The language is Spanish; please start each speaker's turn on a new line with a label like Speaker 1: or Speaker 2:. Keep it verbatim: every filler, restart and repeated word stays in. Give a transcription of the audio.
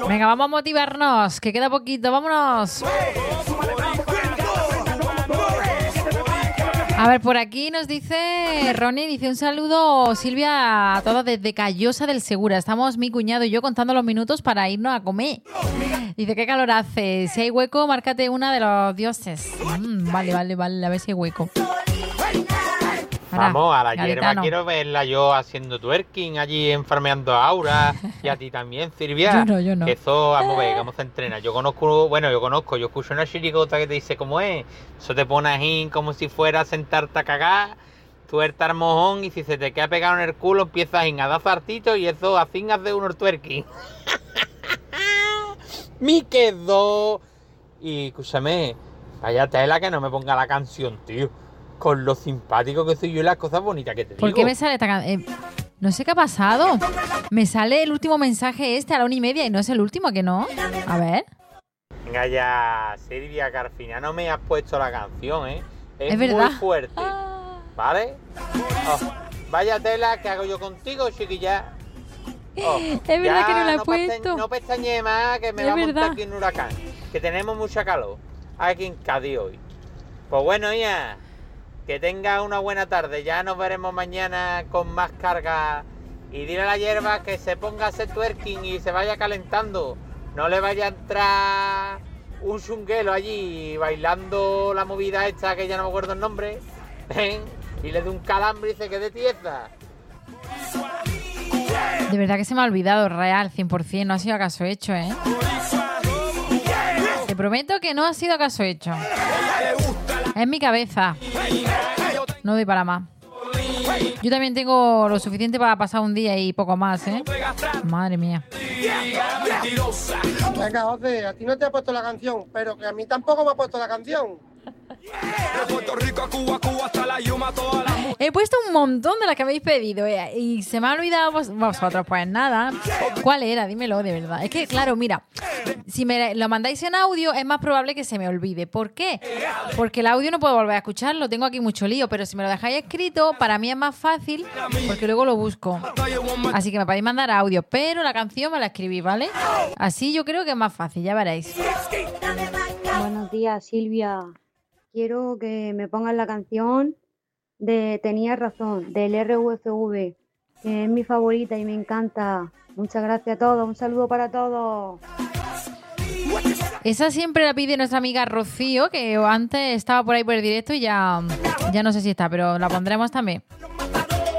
Speaker 1: Venga, vamos a motivarnos, que queda poquito, vámonos. A ver, por aquí nos dice Ronnie, dice un saludo, Silvia, a todos desde Callosa del Segura. Estamos mi cuñado y yo contando los minutos para irnos a comer. Dice, ¿qué calor hace? Si hay hueco, márcate una de los dioses. Mm, vale, vale, vale, a ver si hay hueco. Ahora,
Speaker 2: vamos, a la
Speaker 1: Garitano.
Speaker 2: hierba quiero verla yo haciendo twerking allí enfermeando a Aura y a ti también, Silvia.
Speaker 1: Yo no, yo no.
Speaker 2: Que eso, vamos a ver, vamos a entrenar. Yo conozco, bueno, yo conozco, yo escucho una chirigota que te dice cómo es. Eso te pones ahí como si fuera a sentarte a cagar, tuerta al mojón y si se te queda pegado en el culo empiezas a dar zartito y eso así hace uno el twerking. ¡Me quedó! Y escúchame, vaya tela que no me ponga la canción, tío. Con lo simpático que soy yo y las cosas bonitas que te
Speaker 1: ¿Por
Speaker 2: digo.
Speaker 1: qué me sale esta canción? Eh, no sé qué ha pasado. Me sale el último mensaje este a la una y media y no es el último, ¿que no? A ver.
Speaker 2: Venga ya, Silvia, que al final no me has puesto la canción, ¿eh? Es,
Speaker 1: Es verdad.
Speaker 2: muy fuerte,
Speaker 1: Ah.
Speaker 2: ¿vale? Oh, vaya tela que hago yo contigo, chiquilla. Oh,
Speaker 1: Es verdad
Speaker 2: ya
Speaker 1: que no la he
Speaker 2: no
Speaker 1: puesto.
Speaker 2: pestañ- no pestañe más, que me
Speaker 1: Es
Speaker 2: va a montar
Speaker 1: verdad.
Speaker 2: aquí un huracán. Que tenemos mucha calor aquí en Cádiz hoy. Pues bueno, ya, que tenga una buena tarde. Ya nos veremos mañana con más carga. Y dile a la hierba que se ponga a hacer twerking y se vaya calentando. No le vaya a entrar un chunguelo allí bailando la movida esta que ya no me acuerdo el nombre. ¿eh? Y le dé un calambre y se quede tiesa.
Speaker 1: De verdad que se me ha olvidado, real, cien por ciento. No ha sido acaso hecho, ¿eh? Te prometo que no ha sido acaso hecho. Es mi cabeza. No doy para más. Yo también tengo lo suficiente para pasar un día y poco más, ¿eh? Madre mía.
Speaker 3: Venga, José, a ti no te ha puesto la canción, pero que a mí tampoco me ha puesto la canción.
Speaker 1: He puesto un montón de las que habéis pedido eh, y se me ha olvidado vos- vosotros. Pues nada. ¿Cuál era? Dímelo de verdad. Es que, claro, mira, si me lo mandáis en audio es más probable que se me olvide. ¿Por qué? Porque el audio no puedo volver a escucharlo. Tengo aquí mucho lío. Pero si me lo dejáis escrito, para mí es más fácil porque luego lo busco. Así que me podéis mandar audio, pero la canción me la escribí, ¿vale? Así yo creo que es más fácil, ya veréis.
Speaker 4: Buenos días, Silvia. Quiero que me pongan la canción de Tenía razón, del R U F V, que es mi favorita y me encanta. Muchas gracias a todos. Un saludo para todos.
Speaker 1: Esa siempre la pide nuestra amiga Rocío, que antes estaba por ahí por el directo y ya, ya no sé si está, pero la pondremos también.